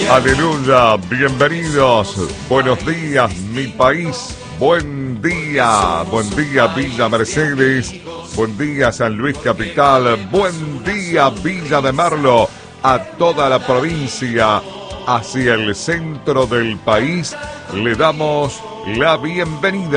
Aleluya, bienvenidos. Buenos días, mi país. Buen día Villa Mercedes. Buen día San Luis Capital. Buen día Villa de Merlo. A toda la provincia, hacia el centro del país, le damos la bienvenida.